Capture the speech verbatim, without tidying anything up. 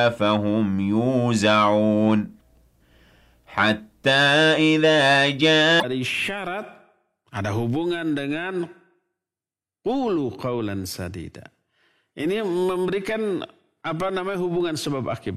فهم يوزعون حتى إذا جاء. Dari syarat ada hubungan dengan qulu qawlan sadida. Ini memberikan apa namanya hubungan sebab akibat.